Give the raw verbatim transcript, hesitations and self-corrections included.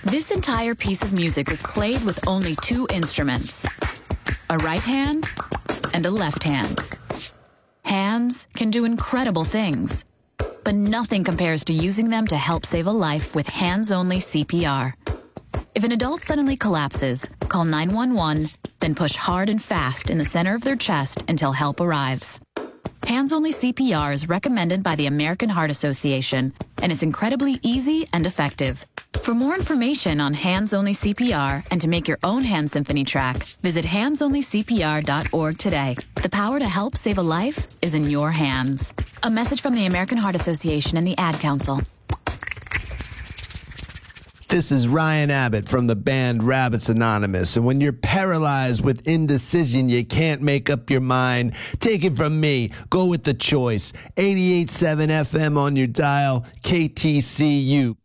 This entire piece of music was played with only two instruments, a right hand and a left hand. Hands can do incredible things, but nothing compares to using them to help save a life with hands-only C P R. If an adult suddenly collapses, call nine one one, then push hard and fast in the center of their chest until help arrives. Hands-only C P R is recommended by the American Heart Association, and it's incredibly easy and effective. For more information on hands-only C P R and to make your own hand symphony track, visit hands only c p r dot org today. The power to help save a life is in your hands. A message from the American Heart Association and the Ad Council. This is Ryan Abbott from the band Rabbits Anonymous. And when you're paralyzed with indecision, you can't make up your mind, take it from me. Go with the choice. eighty-eight point seven F M on your dial, K T C U.